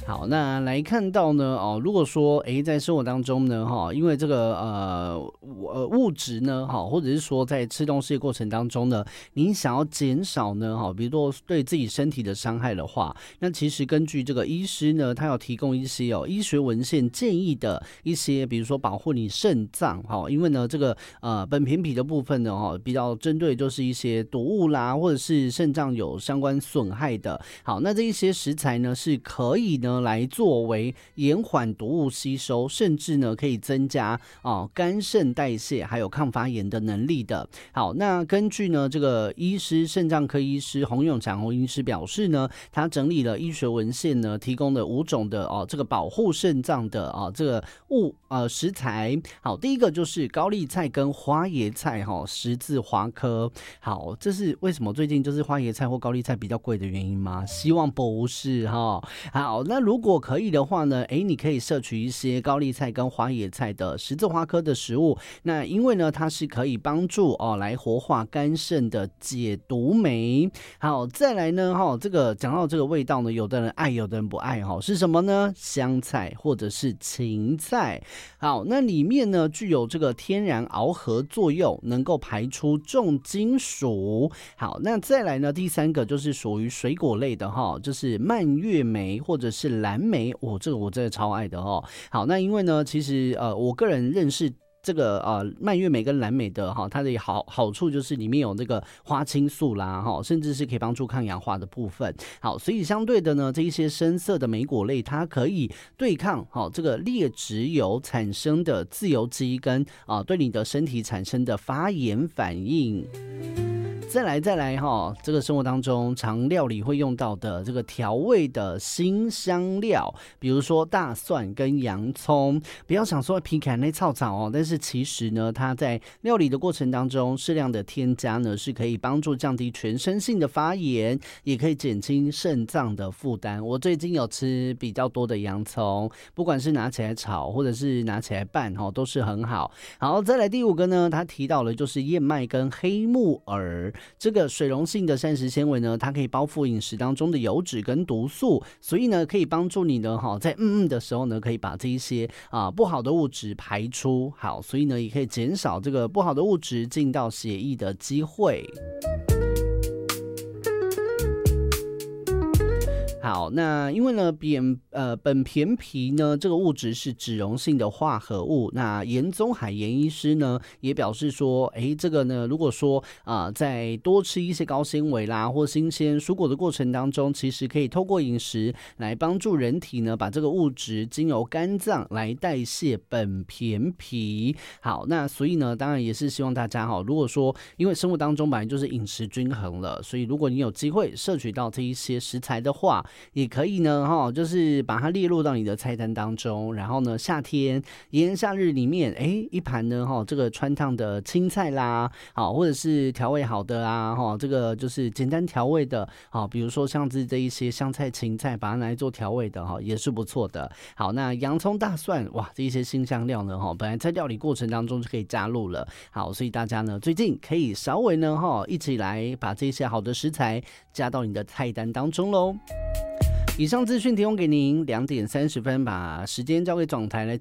好，那来看到呢，如果说在生活当中呢，因为这个物质呢，或者是说在吃东西的过程当中呢，你想要减少呢，比如说对自己身体的伤害的话，那其实根据这个医师呢，他有提供一些医学文献建议的一些，比如说保护你肾脏，因为呢这个苯醅醯的部分呢，比较针对就是一些毒物啦，或者是肾脏有相关损害的。好，那这一些食材呢是可以呢来作为延缓毒物吸收，甚至呢可以增加肝肾代谢还有抗发炎的能力的。好，那根据呢这个肾脏科医师洪永强洪医师表示呢，他整理了医学文献呢，提供了5种的这个保护肾脏的这个食材。好，第一个就是高丽菜跟花椰菜十字花科。好，这是为什么最近就是花椰菜或高丽菜比较贵的原因吗？希望不是好，那如果可以的话呢，你可以摄取一些高丽菜跟花椰菜的十字花科的食物。那因为呢，它是可以帮助来活化肝肾的解毒酶。好，再来呢，这个讲到这个味道呢，有的人爱，有的人不爱是什么呢？香菜或者是芹菜。好，那里面呢具有这个天然螯合作用，能够排出重金属。好，那再来呢，第3个就是属于水果类的就是蔓越莓或者是蓝莓。这个我真的超爱的好，那因为呢，其实我个人认识这个蔓越莓跟蓝莓的它的好处就是里面有那个花青素啦甚至是可以帮助抗氧化的部分。好，所以相对的呢，这一些深色的莓果类，它可以对抗这个劣质油产生的自由基跟对你的身体产生的发炎反应。再来这个生活当中常料理会用到的这个调味的辛香料，比如说大蒜跟洋葱。不要想说皮看那草草但是其实呢，它在料理的过程当中适量的添加呢，是可以帮助降低全身性的发炎，也可以减轻肾脏的负担。我最近有吃比较多的洋葱，不管是拿起来炒或者是拿起来拌都是很好。好，再来第5个呢，他提到了就是燕麦跟黑木耳。这个水溶性的膳食纤维呢，它可以包覆饮食当中的油脂跟毒素，所以呢可以帮助你呢在的时候呢，可以把这一些不好的物质排出。好，所以呢也可以减少这个不好的物质进到血液的机会。好，那因为呢苯醅醯呢这个物质是脂溶性的化合物，那严宗海严医师呢也表示说，这个呢如果说在多吃一些高纤维啦或新鲜蔬果的过程当中，其实可以透过饮食来帮助人体呢把这个物质经由肝脏来代谢苯醅醯。好，那所以呢当然也是希望大家如果说因为生活当中本来就是饮食均衡了，所以如果你有机会摄取到这一些食材的话，也可以呢就是把它列入到你的菜单当中。然后呢夏天炎炎夏日里面一盘呢这个川烫的青菜啦，或者是调味好的啊这个就是简单调味的比如说像是这一些香菜芹菜，把它拿来做调味的也是不错的。好，那洋葱大蒜哇，这一些辛香料呢本来在料理过程当中就可以加入了。好，所以大家呢最近可以稍微呢一起来把这些好的食材加到你的菜单当中咯。以上资讯提供给您，2点30分，把时间交给总台来